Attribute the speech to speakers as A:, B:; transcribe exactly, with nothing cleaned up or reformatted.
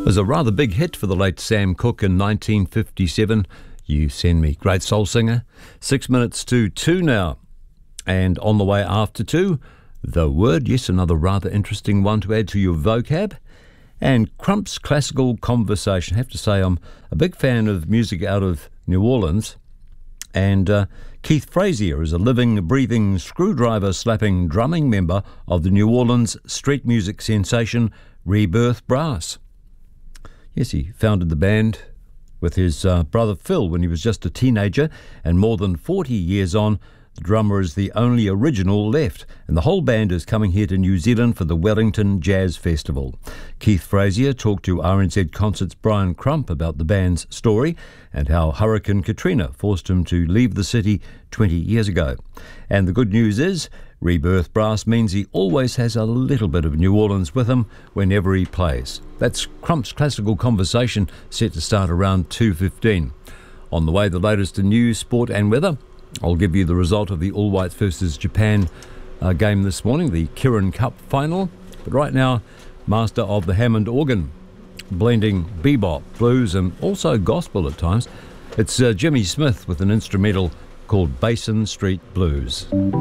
A: Was a rather big hit for the late Sam Cooke in nineteen fifty-seven. You Send Me. Great soul singer. Six minutes to two now. And on the way after two, The Word. Yes, another rather interesting one to add to your vocab. And Crump's Classical Conversation. I have to say I'm a big fan of music out of New Orleans. And uh, Keith Frazier is a living, breathing, screwdriver-slapping drumming member of the New Orleans street music sensation Rebirth Brass. Yes, he founded the band with his uh, brother Phil when he was just a teenager, and more than forty years on, the drummer is the only original left, and the whole band is coming here to New Zealand for the Wellington Jazz Festival. Keith Frazier talked to R N Z Concert's Brian Crump about the band's story and how Hurricane Katrina forced him to leave the city twenty years ago. And the good news is, Rebirth Brass means he always has a little bit of New Orleans with him whenever he plays. That's Crump's Classical Conversation, set to start around two fifteen. On the way, the latest in news, sport and weather. I'll give you the result of the All Whites versus Japan uh, game this morning, the Kirin Cup final. But right now, master of the Hammond organ, blending bebop, blues and also gospel at times. It's uh, Jimmy Smith with an instrumental called Basin Street Blues.